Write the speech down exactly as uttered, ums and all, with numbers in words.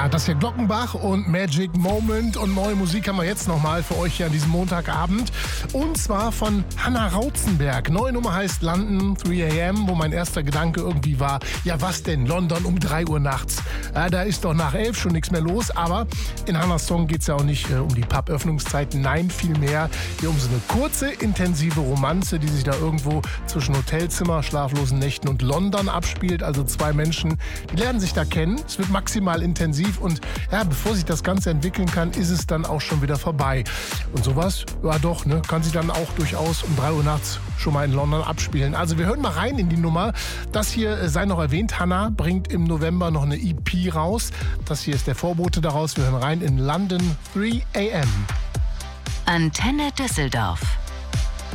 Ja, das hier Glockenbach und Magic Moment und neue Musik haben wir jetzt nochmal für euch hier an diesem Montagabend. Und zwar von Hannah Rautzenberg. Neue Nummer heißt London drei a m, wo mein erster Gedanke irgendwie war, ja was denn, London um drei Uhr nachts. Ja, da ist doch nach elf schon nichts mehr los, aber in Hannahs Song geht es ja auch nicht äh, um die Pub-Öffnungszeiten, nein, vielmehr hier um so eine kurze, intensive Romanze, die sich da irgendwo zwischen Hotelzimmer, schlaflosen Nächten und London abspielt. Also zwei Menschen, die lernen sich da kennen. Es wird maximal intensiv und ja, bevor sich das Ganze entwickeln kann, ist es dann auch schon wieder vorbei. Und sowas, ja doch, ne, kann sich dann auch durchaus um drei Uhr nachts schon mal in London abspielen. Also wir hören mal rein in die Nummer. Das hier äh, sei noch erwähnt, Hannah bringt im November noch eine E P raus. Das hier ist der Vorbote daraus. Wir hören rein in London drei a m. Antenne Düsseldorf.